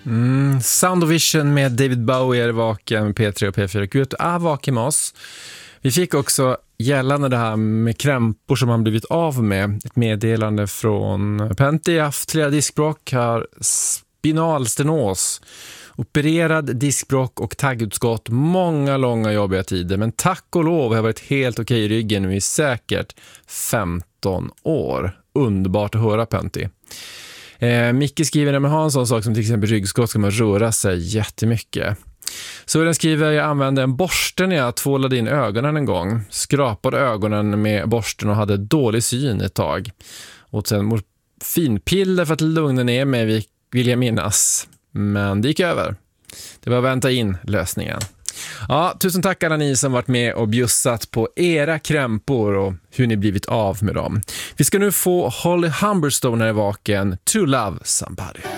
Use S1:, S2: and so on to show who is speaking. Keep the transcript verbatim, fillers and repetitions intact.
S1: Mm, Sound of Vision med David Bowie är vaken, P tre och P fyra. Gud är vaken med oss. Vi fick också gällande det här med krämpor som han blivit av med. Ett meddelande från Pentti. Haft flera diskbråck, har spinalstenos, opererad diskbråck och taggutskott. Många långa jobbiga tider, men tack och lov har jag varit helt okej i ryggen nu i säkert femton år. Underbart att höra, Pentti. Eh, Micke skriver när man har en sån sak som till exempel ryggskott ska man röra sig jättemycket. Så den skriver jag använde en borste när jag tvålade in ögonen en gång. Skrapade ögonen med borsten och hade dålig syn ett tag. Och sen morfinpiller för att lugna ner mig, vill jag minnas. Men det gick över. Det var att vänta in lösningen. Ja, tusen tack alla ni som varit med och bjussat på era krämpor och hur ni blivit av med dem. Vi ska nu få Holly Humberstone här i vaken, To Love Somebody.